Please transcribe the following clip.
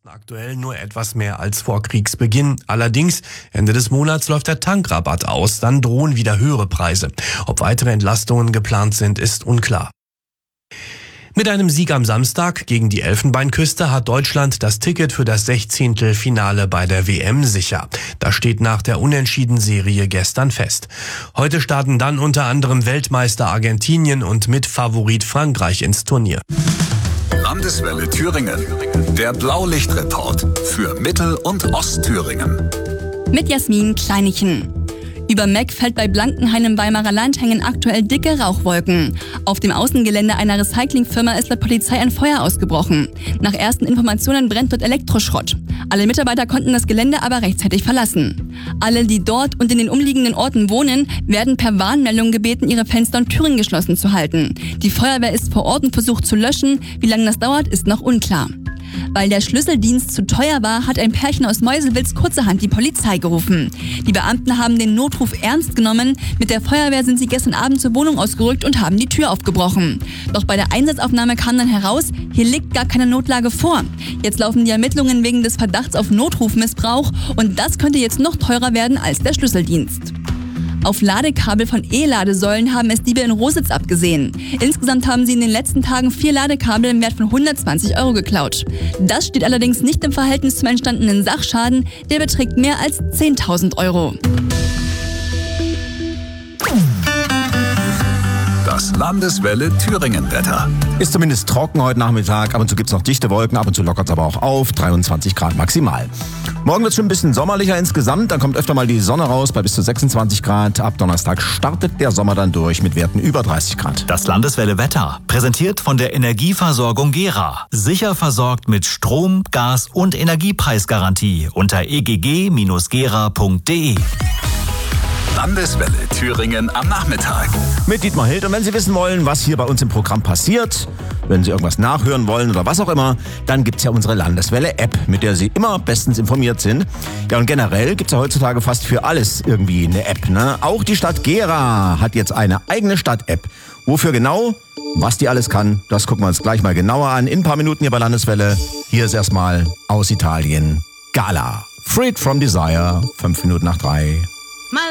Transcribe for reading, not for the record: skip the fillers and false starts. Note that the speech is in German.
kosten aktuell nur etwas mehr als vor Kriegsbeginn. Allerdings, Ende des Monats läuft der Tankrabatt aus, dann drohen wieder höhere Preise. Ob weitere Entlastungen geplant sind, ist unklar. Mit einem Sieg am Samstag gegen die Elfenbeinküste hat Deutschland das Ticket für das 16. Finale bei der WM sicher. Das steht nach der Unentschieden-Serie gestern fest. Heute starten dann unter anderem Weltmeister Argentinien und Mitfavorit Frankreich ins Turnier. Landeswelle Thüringen. Der Blaulichtreport für Mittel- und Ostthüringen. Mit Jasmin Kleinichen. Über Meck fällt bei Blankenhain im Weimarer Land hängen aktuell dicke Rauchwolken. Auf dem Außengelände einer Recyclingfirma ist laut Polizei ein Feuer ausgebrochen. Nach ersten Informationen brennt dort Elektroschrott. Alle Mitarbeiter konnten das Gelände aber rechtzeitig verlassen. Alle, die dort und in den umliegenden Orten wohnen, werden per Warnmeldung gebeten, ihre Fenster und Türen geschlossen zu halten. Die Feuerwehr ist vor Ort und versucht zu löschen. Wie lange das dauert, ist noch unklar. Weil der Schlüsseldienst zu teuer war, hat ein Pärchen aus Meuselwitz kurzerhand die Polizei gerufen. Die Beamten haben den Notruf ernst genommen. Mit der Feuerwehr sind sie gestern Abend zur Wohnung ausgerückt und haben die Tür aufgebrochen. Doch bei der Einsatzaufnahme kam dann heraus, hier liegt gar keine Notlage vor. Jetzt laufen die Ermittlungen wegen des Verdachts auf Notrufmissbrauch und das könnte jetzt noch teurer werden als der Schlüsseldienst. Auf Ladekabel von E-Ladesäulen haben es Diebe in Rositz abgesehen. Insgesamt haben sie in den letzten Tagen 4 Ladekabel im Wert von 120 € geklaut. Das steht allerdings nicht im Verhältnis zum entstandenen Sachschaden, der beträgt mehr als 10.000 €. Das Landeswelle Thüringen-Wetter. Ist zumindest trocken heute Nachmittag. Ab und zu gibt's noch dichte Wolken, ab und zu lockert es aber auch auf. 23 Grad maximal. Morgen wird es schon ein bisschen sommerlicher insgesamt. Dann kommt öfter mal die Sonne raus bei bis zu 26 Grad. Ab Donnerstag startet der Sommer dann durch mit Werten über 30 Grad. Das Landeswelle Wetter, präsentiert von der Energieversorgung Gera. Sicher versorgt mit Strom, Gas und Energiepreisgarantie unter egg-gera.de. Landeswelle Thüringen am Nachmittag. Mit Dietmar Hild. Und wenn Sie wissen wollen, was hier bei uns im Programm passiert, wenn Sie irgendwas nachhören wollen oder was auch immer, dann gibt's ja unsere Landeswelle-App, mit der Sie immer bestens informiert sind. Ja, und generell gibt's ja heutzutage fast für alles irgendwie eine App, ne? Auch die Stadt Gera hat jetzt eine eigene Stadt-App. Wofür genau? Was die alles kann, das gucken wir uns gleich mal genauer an. In ein paar Minuten hier bei Landeswelle. Hier ist erstmal aus Italien Gala. Freed from Desire, 5 Minuten nach 3.